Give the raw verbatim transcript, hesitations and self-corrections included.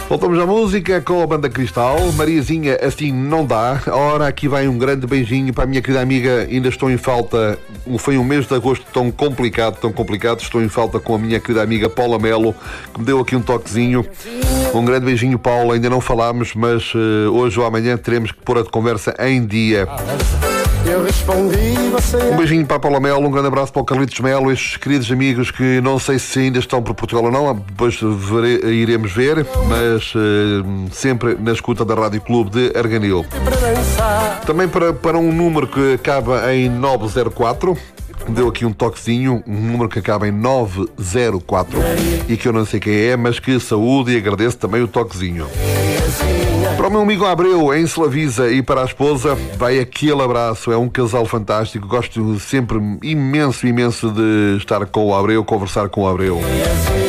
Voltamos à música com a Banda Cristal. Mariazinha, assim não dá. Ora, aqui vai um grande beijinho para a minha querida amiga. Ainda estou em falta. Foi um mês de agosto tão complicado, tão complicado. Estou em falta com a minha querida amiga Paula Melo, que me deu aqui um toquezinho. Um grande beijinho, Paula. Ainda não falámos, mas uh, hoje ou amanhã teremos que pôr a conversa em dia. Eu respondi, você... Um beijinho para a Paula Melo, um grande abraço para o Carlitos Melo, estes queridos amigos que não sei se ainda estão por Portugal ou não, depois vere, iremos ver, mas uh, sempre na escuta da Rádio Clube de Arganil. Também para, para um número que acaba em nove zero quatro, deu aqui um toquezinho, um número que acaba em nove zero quatro e que eu não sei quem é, mas que saúde e agradeço também o toquezinho. Para o meu amigo Abreu, em Slavisa, e para a esposa, vai aquele abraço. É um casal fantástico. Gosto sempre imenso, imenso de estar com o Abreu, conversar com o Abreu.